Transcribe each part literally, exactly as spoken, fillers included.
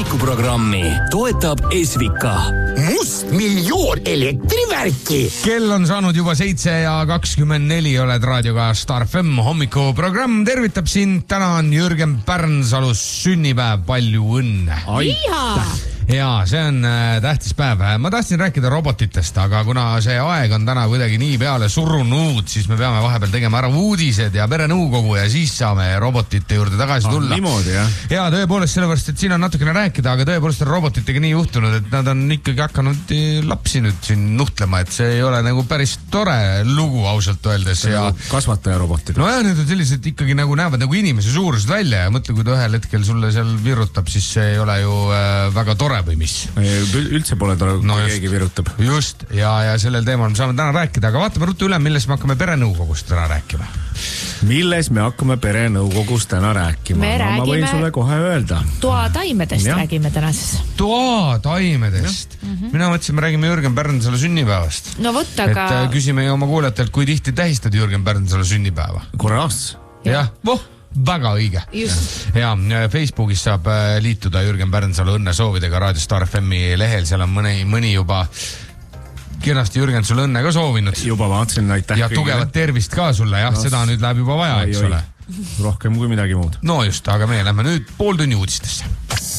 hommikuprogrammi toetab Esvika. Must miljoon elektrivärki. Kell on saanud juba seitse ja kakskümmend neli, oled raadioga Star F M hommikuprogramm. Tervitab sind, täna on Jürgen Pärnsalus sünnipäev, palju õnne. Aitäh! Jaa, see on tähtis päev. Ma tahtsin rääkida robotitest, aga kuna see aeg on täna kuidagi nii peale surunud, siis me peame vahepeal tegema ära uudised ja perenõukogu ja siis saame robotite juurde tagasi tulla. Ah, niimoodi, jah? Jaa, tõepoolest sellepärast, et siin on natukene rääkida, aga tõepoolest on robotitega nii juhtunud, et nad on ikkagi hakanud lapsi nüüd siin nuhtlema, et see ei ole nagu päris tore lugu ausalt öeldes. Ja... kasvataja robotid. No jah, need on sellised ikkagi nagu näevad nagu inimese suurused välja ja mõtle, kui ta ühel hetkel sulle seal virutab, siis see ei ole ju äh, väga tore või mis. Üldse pole tore, kui no keegi virutab. Just, ja, ja sellel teemal me saame täna rääkida, aga vaatame ruttu üle, milles me hakkame perenõukogust täna rääkima. Milles me hakkame perenõukogust täna rääkima? Me no, räägime... ma võin sulle kohe öelda. Toataimedest ja. räägime täna siis. Toataimedest? Mm-hmm. Mina mõtlesin, me räägime Jürgen Pärnsalu sünnipäevast. No võt, aga... Et küsime ju oma kuulajatelt, kui tihti tähistad Jürgen Pärnsalu sünnipäeva? Korra aastas. Jah, voh! Väga õige. Ja Facebookis saab liituda Jürgen Pärnsalu õnne soovidega Raadio Star F M-i lehel. Seal on mõni, mõni juba kenasti Jürgen sulle õnne ka soovinud. Juba vaatasin, aitäh. Ja tugevat tervist ka sulle, jah, no, seda nüüd läheb juba vaja, oi, eks oi. ole. Rohkem kui midagi muud. No just, aga me lähme nüüd pooltunni uudistesse.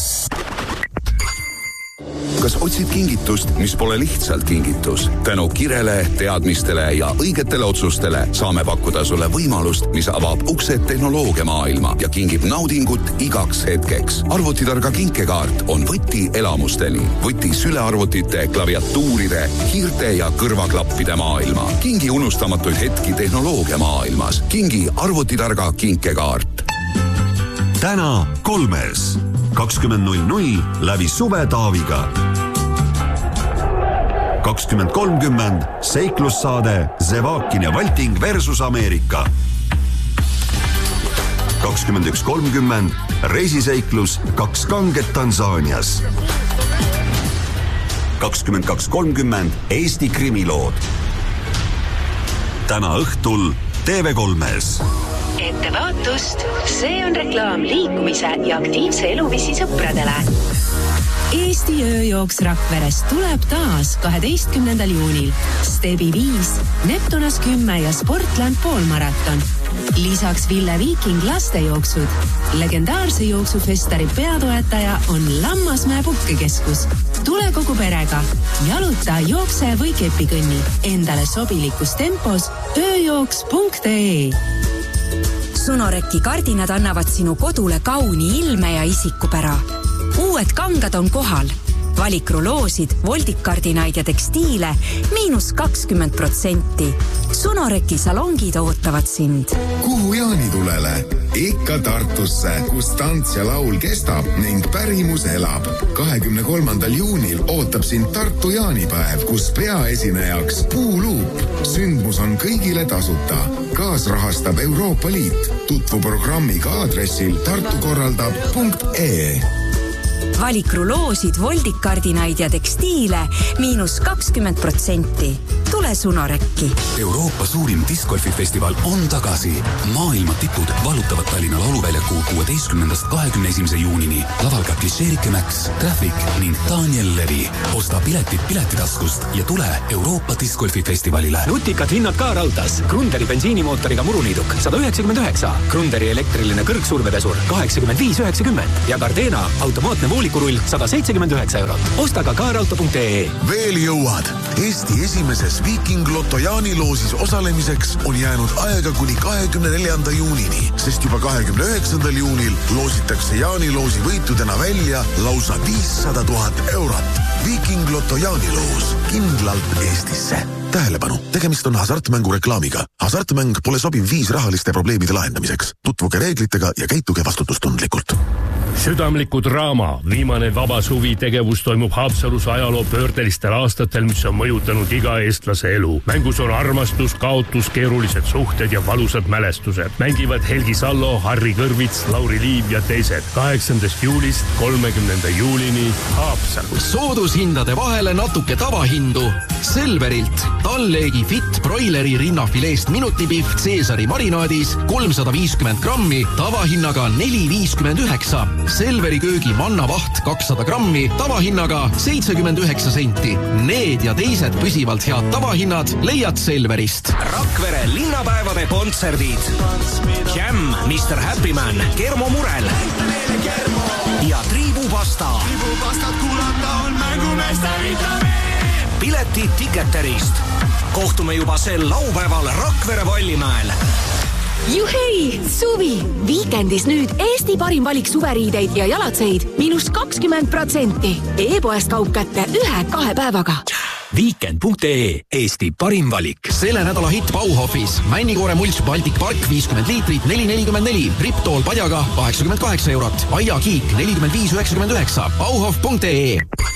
Kas otsid kingitust, mis pole lihtsalt kingitus? Tänu kirele, teadmistele ja õigetele otsustele saame pakkuda sulle võimalust, mis avab uksed tehnoloogia maailma ja kingib naudingut igaks hetkeks. Arvutitarga kinkekaart on võti elamusteni. Võti sülearvutite, klaviatuuride, hiirte ja kõrvaklappide maailma. Kingi unustamatuid hetki tehnoloogia maailmas. Kingi arvutitarga kinkekaart. Täna kolmes. kakskümmend null null läbi Suve Taaviga. kakskümmend kolmkümmend seiklussaade Zevakin ja Valting versus Ameerika. kakskümmend üks kolmkümmend reisiseiklus Kaks kanget Tansaanias. kakskümmend kaks kolmkümmend Eesti krimilood. Täna õhtul T V kolmes. Ettevaatust, see on reklaam liikumise ja aktiivse eluviisi sõpradele. Eesti ööjooks Rakverest tuleb taas kaheteistkümnendal juunil. Stebi viis, Neptunas kümme ja Sportland poolmaraton. Lisaks Ville Viiking lastejooksud. Legendaarse jooksufestari peatoetaja on Lammasmäe puhkekeskus. Tule kogu perega. Jaluta, jookse või kepikõnni. Endale sobilikus tempos ööjooks punkt ee. Sunoreki kardinad annavad sinu kodule kauni ilme ja isikupära. Uued kangad on kohal. Valikruloosid, voldikardinaid ja tekstiile miinus kakskümmend protsenti. Sunoreki salongid ootavad sind. Kuhu jaanitulele? Ikka Tartusse, kus tants ja laul kestab ning pärimus elab. kahekümne kolmandal juunil ootab sind Tartu jaanipäev, kus peaesinejaks Puuluup. Sündmus on kõigile tasuta. Kaasrahastab Euroopa Liit. Tutvu programmiga aadressil tartukorraldab punkt ee. Valikruloosid, voldikardinaid ja tekstiile miinus kakskümmend protsenti. Tule Sunorekki. Euroopa suurim discgolfifestival on tagasi. Maailma tipud valutavad Tallinna lauluväljaku kuueteistkümnendast kahekümne esimese juunini. Laval ka Klišeerike Max, Traffic ning Daniel Levi. Osta piletid piletitaskust ja tule Euroopa discgolfifestivalile. Nutikad hinnad ka raudtas. Grunderi bensiinimootoriga muruniiduk sada üheksakümmend üheksa. Grunderi elektriline kõrgsurvepesur kaheksakümmend viis üheksakümmend. Ja Gardena automaatne voolikurull sada seitsekümmend üheksa eurot. Osta ka kaarauto punkt ee. Veel jõuad. Eesti esimeses Viiking Lotto jaaniloosis osalemiseks on jäänud aega kuni kahekümne neljanda juunini, sest juba kahekümne üheksandal juunil loositakse jaaniloosi võitudena välja lausa viissada tuhat eurot. Viiking Lotto jaaniloos kindlalt Eestisse. Tähelepanu, tegemist on hasartmängu reklaamiga. Hasartmäng pole sobiv viis rahaliste probleemide lahendamiseks. Tutvuge reeglitega ja käituge vastutustundlikult. Südamliku draama viimane vaba suvi tegevus toimub Haapsalus ajaloo pöördelistel aastatel, mis on mõjutanud iga eestlase elu. Mängus on armastus, kaotus, keerulised suhted ja valusad mälestused. Mängivad Helgi Sallo, Harri Kõrvits, Lauri Liiv ja teised. kaheksandast juulist kolmekümnenda juulini Haapsalus. Soodushindade vahele natuke tavahindu. Selverilt Talleegi Fit broileri rinnafileest minutipihv Caesari marinaadis kolmsada viiskümmend grammi tavahinnaga neli viiskümmend üheksa. Selveri köögi mannavaht kakssada grammi tavahinnaga seitsekümmend üheksa senti. Need ja teised püsivalt head tavahinnad leiad Selverist. Rakvere linnapäevade kontserdid. Jam, mister Happy Man, Kermo Murel ja Triibupasta. Triibupastat kuulata on mängumeister. Piletid Ticketerist. Kohtume juba sel laupäeval Rakvere Vallimäel. Juhei, suvi! Viikendis nüüd Eesti parim valik suveriideid ja jalatseid miinus kakskümmend protsenti. E-poest kaup kätte ühe-kahe päevaga. Weekend punkt ee, Eesti parim valik. Selle nädala hitt Bauhofis. Männikoore mulch Baltic Park viiskümmend liitrit neli nelikümmend neli. Riptool padjaga kaheksakümmend kaheksa eurot. Aia kiik nelikümmend viis üheksakümmend üheksa. Bauhof punkt ee.